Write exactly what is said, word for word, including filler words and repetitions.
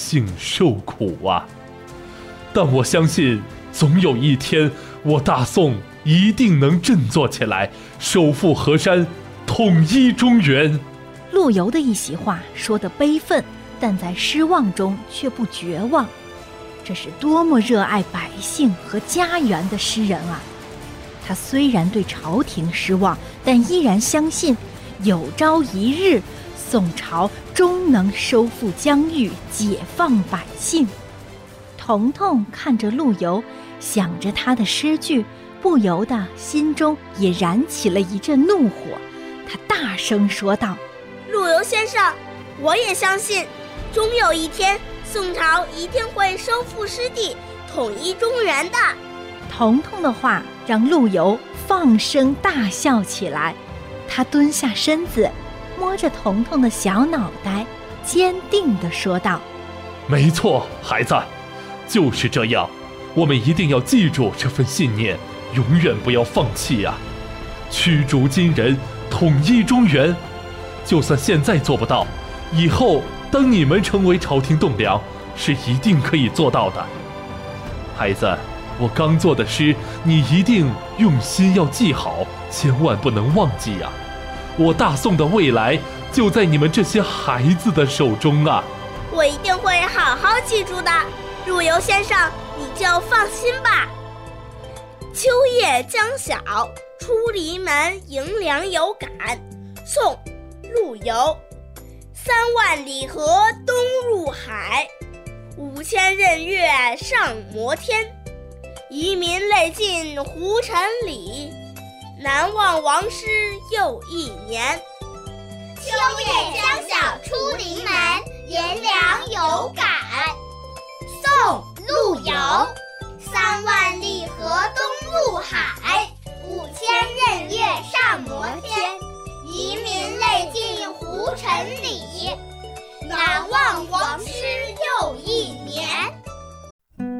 姓受苦啊！但我相信，总有一天，我大宋一定能振作起来，收复河山，统一中原。 陆游的一席话说得悲愤，但在失望中却不绝望。这是多么热爱百姓和家园的诗人啊！他虽然对朝廷失望，但依然相信有朝一日宋朝终能收复疆域，解放百姓。彤彤看着陆游，想着他的诗句，不由得心中也燃起了一阵怒火。他大声说道： 陆游先生，我也相信终有一天宋朝一定会收复失地，统一中原的。 彤彤的话让陆游放声大笑起来，他蹲下身子，摸着彤彤的小脑袋，坚定地说道： 没错，孩子，就是这样，我们一定要记住这份信念，永远不要放弃啊！驱逐金人，统一中原，就算现在做不到，以后当你们成为朝廷栋梁，是一定可以做到的。孩子，我刚做的诗，你一定用心要记好，千万不能忘记啊！我大宋的未来就在你们这些孩子的手中啊！ 我一定会好好记住的，陆游先生，你就放心吧。秋夜将晓，出篱门迎凉有感。宋·陆游。三万里河东入海，五千仞岳上摩天。遗民泪尽胡尘里，难忘王师又一年。 秋夜将晓出篱门，迎凉有感。